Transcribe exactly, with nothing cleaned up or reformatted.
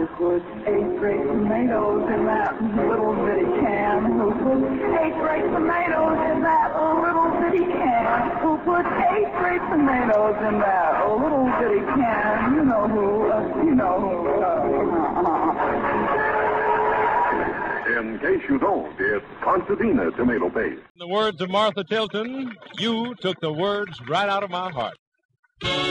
Who put eight great tomatoes in that little bitty can? Who put eight great tomatoes in that little bitty can? Who put eight great tomatoes in that little bitty can? You know who, uh, you know who. Uh, In case you don't, it's Concertina tomato paste. In the words of Martha Tilton, you took the words right out of my heart.